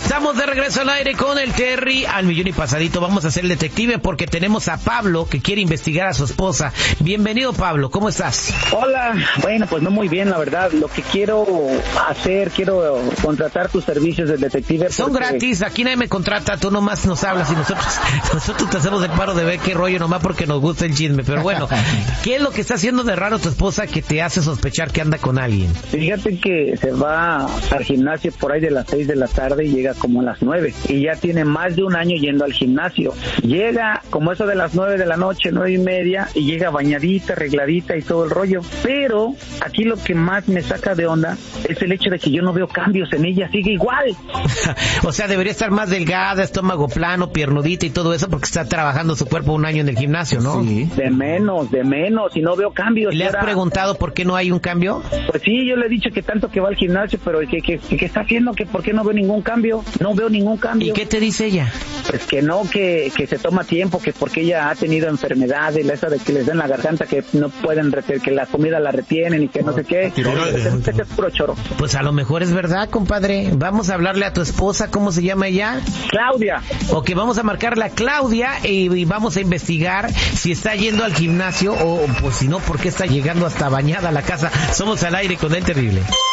Estamos de regreso al aire con el Terry al millón y pasadito. Vamos a ser el detective porque tenemos a Pablo que quiere investigar a su esposa. Bienvenido, Pablo, ¿cómo estás? Hola, bueno, pues no muy bien, la verdad. Lo que quiero contratar tus servicios de detective. Son gratis, aquí nadie me contrata, tú nomás nos hablas y nosotros te hacemos el paro de ver qué rollo nomás porque nos gusta el chisme. Pero bueno, ¿qué es lo que está haciendo de raro tu esposa que te hace sospechar que anda con alguien? Fíjate que se va al gimnasio por ahí de las 6 de la tarde y llega como a las 9. Y ya tiene más de un año yendo al gimnasio. Llega como eso de las 9 de la noche, 9:30, y llega bañadita, arregladita y todo el rollo. Pero aquí lo que más me saca de onda es el hecho de que yo no veo cambios en ella, sigue igual. O sea, debería estar más delgada, estómago plano, piernudita y todo eso porque está trabajando su cuerpo un año en el gimnasio, ¿no? Sí. De menos, y no veo cambios. ¿Y le has preguntado por qué no hay un cambio? Pues sí, yo le he dicho que tanto que va al gimnasio, pero que está haciendo, que por qué no veo ningún cambio. No veo ningún cambio. ¿Y qué te dice ella? Pues que no, que se toma tiempo, que porque ella ha tenido enfermedades, esa de que les den la garganta, que no pueden retener, que la comida la retienen y que no sé qué. Ese es puro choro. Pues a lo mejor es verdad, compadre. Vamos a hablarle a tu esposa, ¿cómo se llama ella? Claudia. Ok, vamos a marcarle a Claudia y vamos a investigar si está yendo al gimnasio o pues si no, ¿por qué está llegando hasta bañada a la casa? Somos al aire con el terrible.